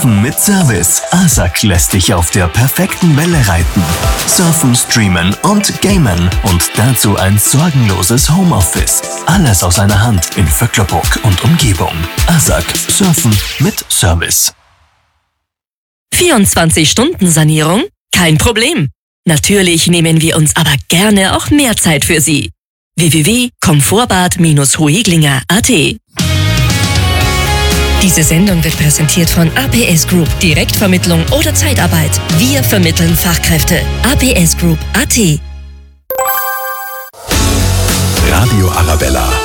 Surfen mit Service. ASAC lässt dich auf der perfekten Welle reiten. Surfen, streamen und gamen. Und dazu ein sorgenloses Homeoffice. Alles aus einer Hand in Vöcklerbruck und Umgebung. ASAC. Surfen mit Service. 24-Stunden-Sanierung? Kein Problem. Natürlich nehmen wir uns aber gerne auch mehr Zeit für Sie. www.komfortbad-hoeglinger.at. Diese Sendung wird präsentiert von APS Group, Direktvermittlung oder Zeitarbeit. Wir vermitteln Fachkräfte. APS Group.at. Radio Arabella.